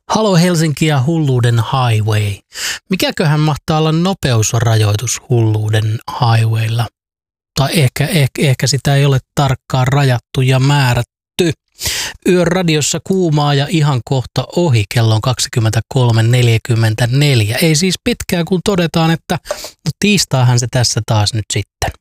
Halo Helsinki ja Hulluuden highway. Mikäköhän mahtaa olla nopeusrajoitus Hulluuden highwaylla? Tai ehkä sitä ei ole tarkkaan rajattu ja määrätty. Yön radiossa kuumaa ja ihan kohta ohi, kello on 23.44. Ei siis pitkään, kun todetaan, että tiistaahan se tässä taas nyt sitten.